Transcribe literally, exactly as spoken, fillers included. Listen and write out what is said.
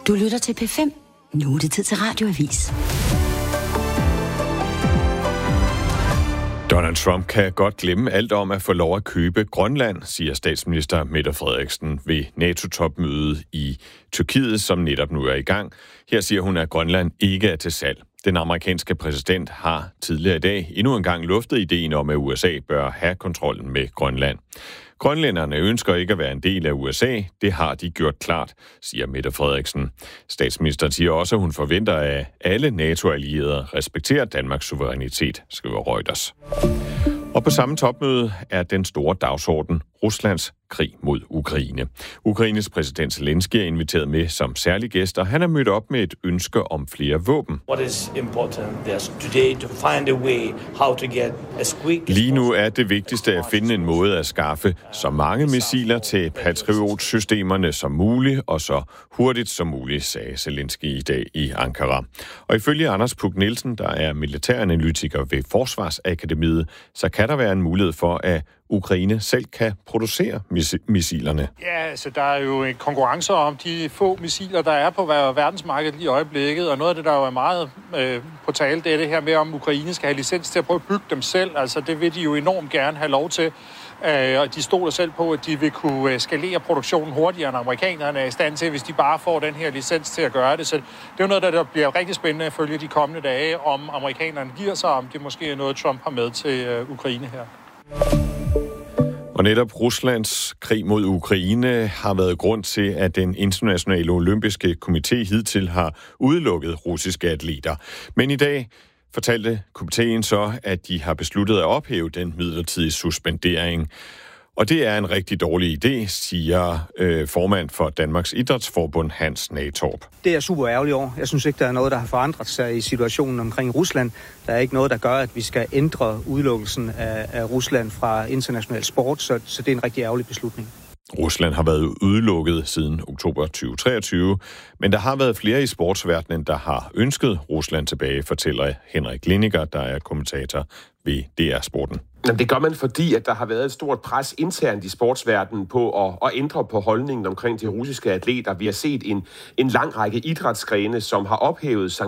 Du lytter til P fem. Nu er det tid til Radioavis. Donald Trump kan godt glemme alt om at få lov at købe Grønland, siger statsminister Mette Frederiksen ved NATO-topmødet i Tyrkiet, som netop nu er i gang. Her siger hun, at Grønland ikke er til salg. Den amerikanske præsident har tidligere i dag endnu en gang luftet ideen om, at U S A bør have kontrollen med Grønland. Grønlænderne ønsker ikke at være en del af U S A. Det har de gjort klart, siger Mette Frederiksen. Statsministeren siger også, at hun forventer, at alle NATO-allierede respekterer Danmarks suverænitet, skriver Reuters. Og på samme topmøde er den store dagsorden Ruslands krig mod Ukraine. Ukraines præsident Zelensky er inviteret med som særlig gæst, og han er mødt op med et ønske om flere våben. Lige nu er det vigtigste at finde en måde at skaffe så mange missiler til Patriot-systemerne som muligt, og så hurtigt som muligt, sagde Zelensky i dag i Ankara. Og ifølge Anders Puk Nielsen, der er militæranalytiker ved Forsvarsakademiet, så kan der være en mulighed for, at Ukraine selv kan producere mis- missilerne. Ja, altså der er jo en konkurrence om de få missiler, der er på verdensmarkedet lige i øjeblikket, og noget af det, der jo er meget øh, på tale, det er det her med, om Ukraine skal have licens til at prøve at bygge dem selv. Altså det vil de jo enormt gerne have lov til, øh, og de stoler selv på, at de vil kunne skalere produktionen hurtigere, end amerikanerne er i stand til, hvis de bare får den her licens til at gøre det. Så det er jo noget, der bliver rigtig spændende at følge de kommende dage, om amerikanerne giver sig, om det måske er noget, Trump har med til øh, Ukraine her. Og netop Ruslands krig mod Ukraine har været grund til, at den internationale olympiske komité hidtil har udelukket russiske atleter. Men i dag fortalte komiteen så, at de har besluttet at ophæve den midlertidige suspendering. Og det er en rigtig dårlig idé, siger øh, formand for Danmarks Idrætsforbund, Hans Natorp. Det er super ærgerligt over. Jeg synes ikke, der er noget, der har forandret sig i situationen omkring Rusland. Der er ikke noget, der gør, at vi skal ændre udelukkelsen af, af Rusland fra international sport, så, så det er en rigtig ærgerlig beslutning. Rusland har været udelukket siden oktober tyve treogtyve, men der har været flere i sportsverdenen, der har ønsket Rusland tilbage, fortæller Henrik Linniger, der er kommentator ved D R Sporten. Jamen, det gør man, fordi at der har været et stort pres internt i sportsverdenen på at, at ændre på holdningen omkring de russiske atleter. Vi har set en, en lang række idrætsgrene, som har ophævet